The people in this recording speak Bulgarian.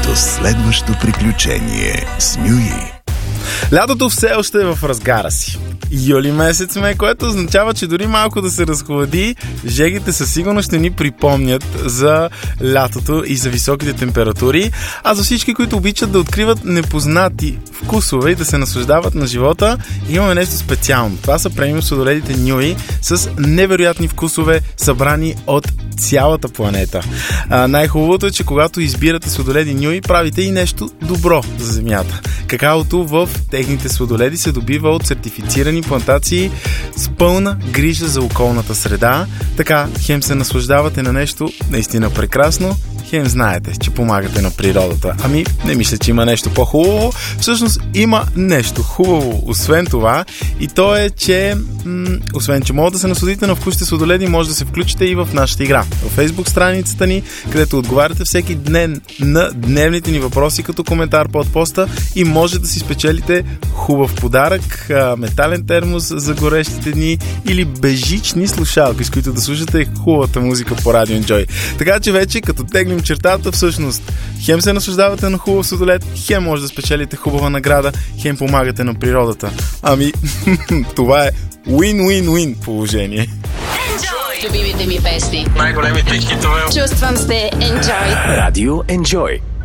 лятото с следващо приключение с Мюи. Лятото все още е в разгара си. Юли месец сме, което означава, че дори малко да се разхлади, жегите със сигурност ще ни припомнят за лятото и за високите температури. А за всички, които обичат да откриват непознати вкусове и да се наслаждават на живота, имаме нещо специално. Това са премиум сладоледите Нюи с невероятни вкусове, събрани от цялата планета. Най-хубавото е, че когато избирате сладоледи Нюи, правите и нещо добро за земята. Какаото в техните сладоледи се добива от сертифицирани плантации с пълна грижа за околната среда. Така, хем се наслаждавате на нещо наистина прекрасно, хем знаете, че помагате на природата. Ами, не мисля, че има нещо по-хубаво. Всъщност има нещо хубаво, освен това, и то е, че освен, че може да се насладите на вкусите сладоледи, може да се включите и в нашата игра. В Facebook страницата ни, където отговаряте всеки ден на дневните ни въпроси като коментар под поста и може да си спечелите хубав подарък, метален термос за горещите дни или бежични слушалки, с които да слушате хубавата музика по Radio Enjoy. Така че вече, като теглим чертата, всъщност хем се наслаждавате на хубав сладолед, хем може да спечелите хубава награда, хем помагате на природата. Ами, това е win-win-win положение. Любимите ми песни. Най-големите хитове. Чувствам се Enjoy. Радио Enjoy.